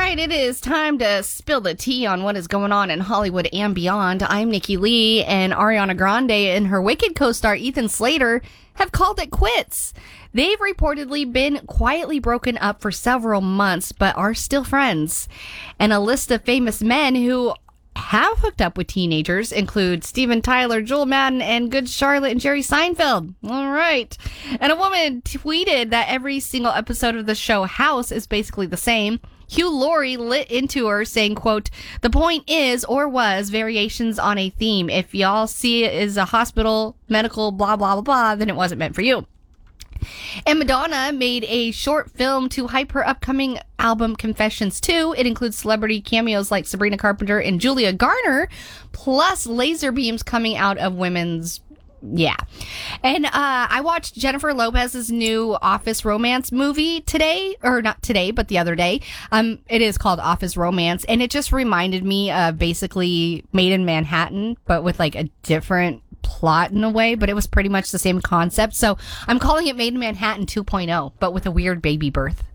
right, it is time to spill the tea on what is going on in Hollywood and beyond. I'm Nikki Lee, and Ariana Grande and her Wicked co-star Ethan Slater have called it quits. They've reportedly been quietly broken up for several months, but are still friends. And a list of famous men who have hooked up with teenagers include Steven Tyler, Joel Madden, and Good Charlotte and Jerry Seinfeld. All right. And a woman tweeted that every single episode of the show House is basically the same. Hugh Laurie lit into her saying, quote, "The point is, or was, variations on a theme. If y'all see it as a hospital, medical, blah, blah, blah, blah, then it wasn't meant for you." And Madonna made a short film to hype her upcoming album Confessions 2. It includes celebrity cameos like Sabrina Carpenter and Julia Garner, plus laser beams coming out of women's... Yeah. And I watched Jennifer Lopez's new Office Romance movie today, or not today, but the other day. It is called Office Romance, and it just reminded me of basically Made in Manhattan, but with like a different plot in a way, but it was pretty much the same concept. So I'm calling it Made in Manhattan 2.0, but with a weird baby birth.